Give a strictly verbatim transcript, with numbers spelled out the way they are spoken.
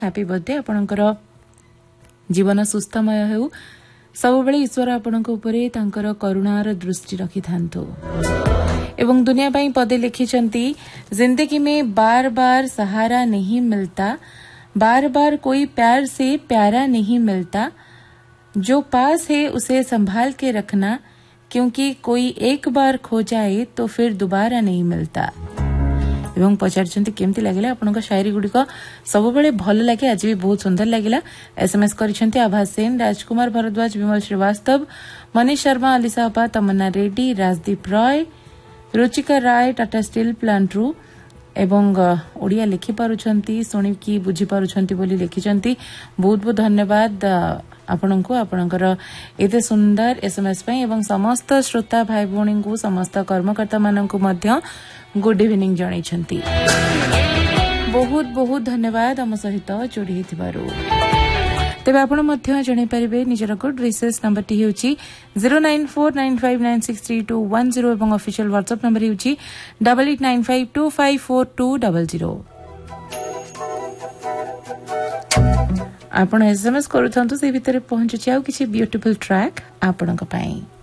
Happy birthday आपणकर जीवन सुस्थमय हो सब बेले ईश्वर आपण उपरे करुणार दृष्टि रखि थांतु एवं दुनिया पाई पदे लिखिचंती जिंदगी में बार बार सहारा नहीं मिलता बार बार कोई प्यार से प्यारा नहीं मिलता जो पास है उसे संभाल के रखना क्योंकि कोई एक बार खो जाए तो फिर दोबारा नहीं मिलता एवं पचारछंती केमती लागले आपनका शायरी गुडी को सब बेले भल लागे आज भी बहुत सुंदर लागला एसएमएस करिसंती आभा सेन राजकुमार भरद्वाज विमल श्रीवास्तव मनीष शर्मा अलिसापा तमन्ना रेड्डी राजदीप रॉय रुचिका राय टाटा स्टील प्लांट रु एवं ओडिया लिखि पारुछंती सुनि की बुझी पारुछंती बोली लिखिचंती बहुत बहुत धन्यवाद आपनको आपनकर एते सुंदर एसएमएस पई एवं समस्त श्रोता भाई भौणी को समस्त कर्मकर्ता माननकु मध्य गुड इवनिंग जणाइछंती बहुत बहुत धन्यवाद हम सहित जोड़ी हेतिबारु तेबे आपण मध्य जणाइ परिबे निजर गुड विशेष number T हेउची zero nine four nine five nine six three two one zero एवं official WhatsApp number हेउची eight eight nine five two five four two zero zero आपण एसएमएस करूथंतु से भितर पहुंचुची आउ किछि ब्यूटीफुल ट्रैक आपणक पई।